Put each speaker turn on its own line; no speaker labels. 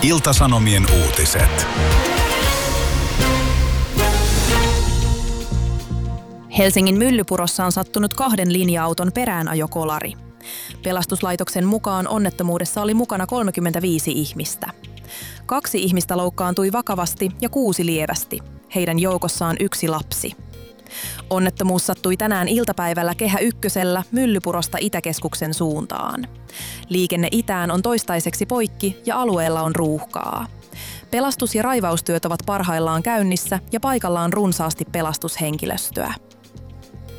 Ilta-Sanomien uutiset.
Helsingin Myllypurossa on sattunut 2 linja-auton peräänajokolari. Pelastuslaitoksen mukaan onnettomuudessa oli mukana 35 ihmistä. 2 ihmistä loukkaantui vakavasti ja 6 lievästi. Heidän joukossaan 1 lapsi. Onnettomuus sattui tänään iltapäivällä Kehä Ykkösellä Myllypurosta Itäkeskuksen suuntaan. Liikenne itään on toistaiseksi poikki ja alueella on ruuhkaa. Pelastus- ja raivaustyöt ovat parhaillaan käynnissä ja paikalla on runsaasti pelastushenkilöstöä.